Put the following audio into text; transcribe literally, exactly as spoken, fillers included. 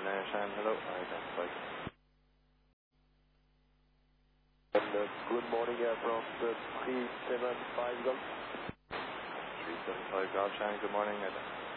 Shan, hello, identified. And, uh, good morning, aircraft uh, three seven five Golf. three seven five Golf, Shan, good morning, identified.